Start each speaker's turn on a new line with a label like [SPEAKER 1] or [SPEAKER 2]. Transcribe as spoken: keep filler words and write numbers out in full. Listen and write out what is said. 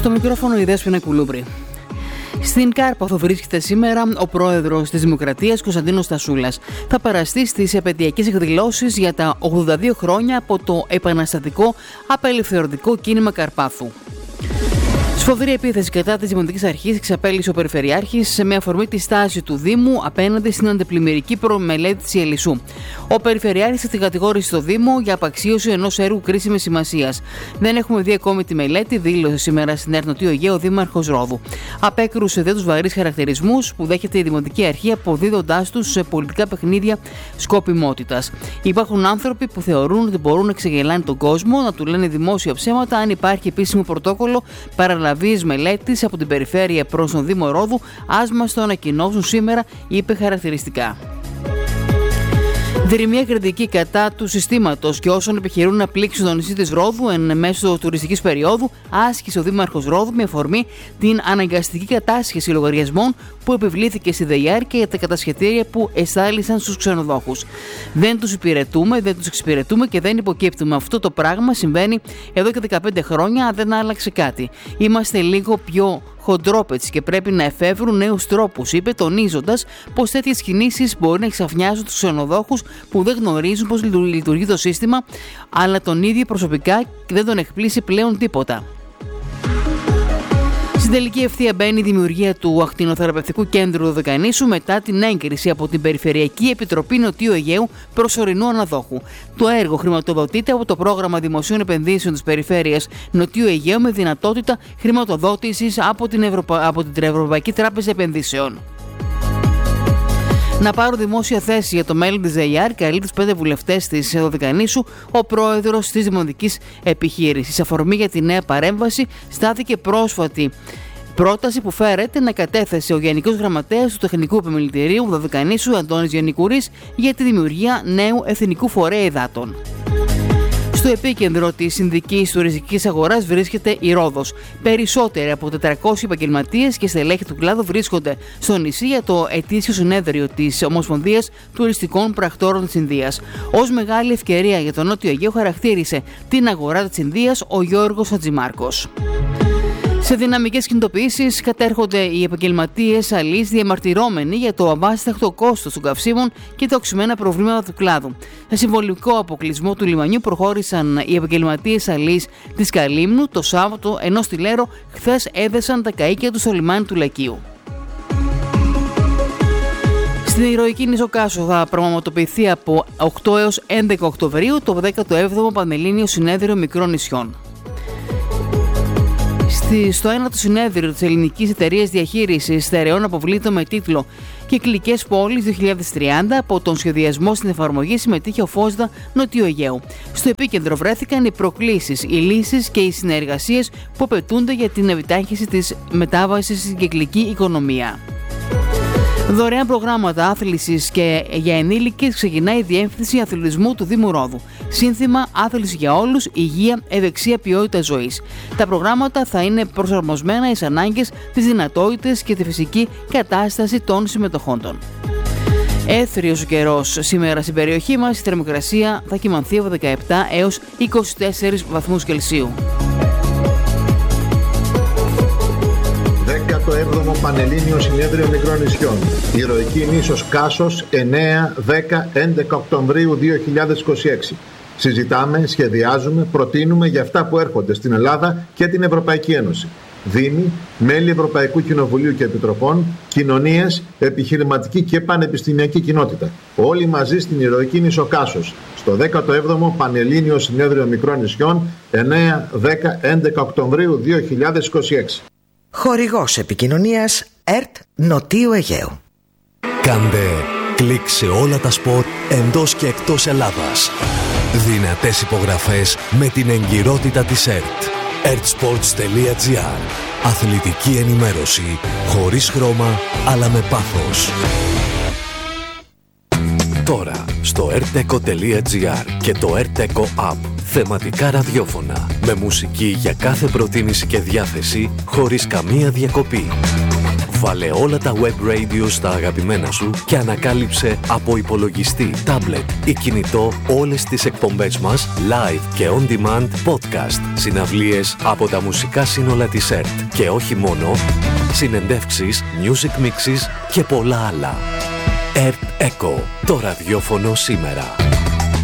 [SPEAKER 1] Στο μικρόφωνο η Δέσποινα Κουλούπρη. Στην Κάρπαθο βρίσκεται σήμερα ο πρόεδρος της Δημοκρατίας, Κωνσταντίνος Τασούλας. Θα παραστεί στις επαιτειακές εκδηλώσεις για τα ογδόντα δύο χρόνια από το επαναστατικό απελευθερωτικό κίνημα Καρπάθου. Σφοδρή επίθεση κατά της Δημοτικής Αρχής εξαπέλυσε ο Περιφερειάρχης με αφορμή τη στάση του Δήμου απέναντι στην αντιπλημμυρική προμελέτη της Ιελισσού. Ο Περιφερειάρχης την κατηγόρησε στο Δήμο για απαξίωση ενός έργου κρίσιμης σημασίας. Δεν έχουμε δει ακόμη τη μελέτη, δήλωσε σήμερα στην ΕΡΤ Νοτιού Αιγαίου ο Δήμαρχος Ρόδου. Απέκρουσε δε τους βαρύς χαρακτηρισμούς που δέχεται η Δημοτική Αρχή, αποδίδοντάς τους σε πολιτικά παιχνίδια σκοπιμότητας. Υπάρχουν άνθρωποι που θεωρούν ότι μπορούν να ξεγελάνε τον κόσμο, να του λένε δημόσια ψέματα αν υπάρχει επίσημο πρωτόκολλο παραλαβής μελέτης από την Περιφέρεια προς τον Δήμο Ρόδου. Ας μας το ανακοινώσουν σήμερα, είπε χαρακτηριστικά. Δρυμία κριτική κατά του συστήματος και όσων επιχειρούν να πλήξουν το νησί της Ρόδου εν μέσω τουριστικής περίοδου, άσκησε ο Δήμαρχος Ρόδου με αφορμή την αναγκαστική κατάσχεση λογαριασμών που επιβλήθηκε στη ΔΕΙΑΡ και για τα κατασχετήρια που εστάλησαν στους ξενοδόχους. Δεν τους υπηρετούμε, δεν τους εξυπηρετούμε και δεν υποκύπτουμε. Αυτό το πράγμα συμβαίνει εδώ και δεκαπέντε χρόνια, αν δεν άλλαξε κάτι. Είμαστε λίγο πιο χοντρόπετσι και πρέπει να εφεύρουν νέους τρόπους, είπε, τονίζοντας πως τέτοιες κινήσεις μπορεί να εξαφνιάζουν τους ξενοδόχους που δεν γνωρίζουν πώς λειτουργεί το σύστημα, αλλά τον ίδιο προσωπικά δεν τον εκπλήσει πλέον τίποτα. Στην τελική ευθεία μπαίνει η δημιουργία του ακτινοθεραπευτικού κέντρου Δωδεκανήσου μετά την έγκριση από την Περιφερειακή Επιτροπή Νοτιού Αιγαίου προσωρινού αναδόχου. Το έργο χρηματοδοτείται από το Πρόγραμμα Δημοσίων Επενδύσεων της Περιφέρειας Νοτιού Αιγαίου με δυνατότητα χρηματοδότησης από την, Ευρωπα... από την Ευρωπαϊκή Τράπεζα Επενδύσεων. Να πάρουν δημόσια θέση για το μέλλον της ΔΕΙΑΡ καλεί τους πέντε βουλευτές της Δωδεκανήσου ο πρόεδρος της Δημοτικής Επιχείρησης. Αφορμή για τη νέα παρέμβαση στάθηκε πρόσφατη πρόταση που φέρεται να κατέθεσε ο Γενικός Γραμματέας του Τεχνικού Επιμελητηρίου Δωδεκανήσου, Αντώνης Γιαννικουρής, για τη δημιουργία νέου εθνικού φορέα υδάτων. Στο επίκεντρο της συνδικής τουριστικής αγοράς βρίσκεται η Ρόδος. Περισσότεροι από τετρακόσιοι επαγγελματίες και στελέχη του κλάδου βρίσκονται στο νησί για το ετήσιο συνέδριο της Ομοσπονδίας Τουριστικών Πρακτόρων της Ινδίας. Ως μεγάλη ευκαιρία για τον Νότιο Αιγαίο χαρακτήρισε την αγορά της Ινδίας ο Γιώργος Χατζημάρκος. Σε δυναμικές κινητοποιήσεις κατέρχονται οι επαγγελματίες αλείς διαμαρτυρώμενοι για το αβάσταχτο κόστος των καυσίμων και τα οξυμένα προβλήματα του κλάδου. Σε συμβολικό αποκλεισμό του λιμανιού προχώρησαν οι επαγγελματίες αλείς της Καλύμνου το Σάββατο, ενώ στη Λέρο χθες έδεσαν τα καΐκια του στο λιμάνι του Λακείου. Στην ηρωική νήσο Κάσο θα πραγματοποιηθεί από οκτώ έως έντεκα Οκτωβρίου το δέκατο έβδομο Πανελλήνιο Συνέδριο Μικρών Νησιών. Στο ένατο συνέδριο της Ελληνικής Εταιρείας Διαχείρισης Στερεών Αποβλήτων με τίτλο «Κυκλικές πόλεις δύο χιλιάδες τριάντα», από τον σχεδιασμό στην εφαρμογή συμμετείχε ο ΦΟΣΔΑ Νοτιού Αιγαίου. Στο επίκεντρο βρέθηκαν οι προκλήσεις, οι λύσεις και οι συνεργασίες που απαιτούνται για την επιτάχυνση της μετάβασης στην κυκλική οικονομία. Δωρεάν προγράμματα άθλησης και για ενήλικες ξεκινάει η Διεύθυνση Αθλητισμού του Δήμου Ρόδου. Σύνθημα «Άθληση για όλους, υγεία, ευεξία, ποιότητα ζωής». Τα προγράμματα θα είναι προσαρμοσμένα στις ανάγκες, τις δυνατότητες και τη φυσική κατάσταση των συμμετοχόντων. Έθριος ο καιρός σήμερα στην περιοχή μας, η θερμοκρασία θα κυμανθεί από δεκαεπτά έως είκοσι τέσσερις βαθμούς Κελσίου.
[SPEAKER 2] δέκατο έβδομο Πανελλήνιο Συνέδριο Μικρών Νησιών. Ηρωική νήσος Κάσος, εννέα, δέκα, έντεκα Οκτωβρίου δύο χιλιάδες είκοσι έξι. Συζητάμε, σχεδιάζουμε, προτείνουμε για αυτά που έρχονται στην Ελλάδα και την Ευρωπαϊκή Ένωση. Δήμοι, μέλη Ευρωπαϊκού Κοινοβουλίου και Επιτροπών, κοινωνίες, επιχειρηματική και πανεπιστημιακή κοινότητα. Όλοι μαζί στην ηρωική νήσο Κάσος, στο δέκατο έβδομο Πανελλήνιο Συνέδριο Μικρών Νησιών, εννέα, δέκα, έντεκα Οκτωβρίου δύο χιλιάδες είκοσι έξι.
[SPEAKER 3] Χορηγός επικοινωνίας ΕΡΤ Νοτίου Αιγαίου.
[SPEAKER 4] Κάντε κλικ σε όλα τα σπορ εντός και εκτός Ελλάδας. Δυνατές υπογραφές με την εγκυρότητα της ΕΡΤ. ερτ-σπορτς τελεία τζι άρ. Αθλητική ενημέρωση χωρίς χρώμα αλλά με πάθος. Τώρα στο ερτ-εκο τελεία τζι άρ και το ερτ-εκο App. Θεματικά ραδιόφωνα με μουσική για κάθε προτίμηση και διάθεση χωρίς καμία διακοπή. Βάλε όλα τα web radio στα αγαπημένα σου και ανακάλυψε από υπολογιστή, tablet ή κινητό όλες τις εκπομπές μας live και on demand podcast, συναυλίες από τα μουσικά σύνολα της ΕΡΤ και όχι μόνο, συνεντεύξεις, music mixes και πολλά άλλα. ΕΡΤ Echo, το ραδιόφωνο σήμερα.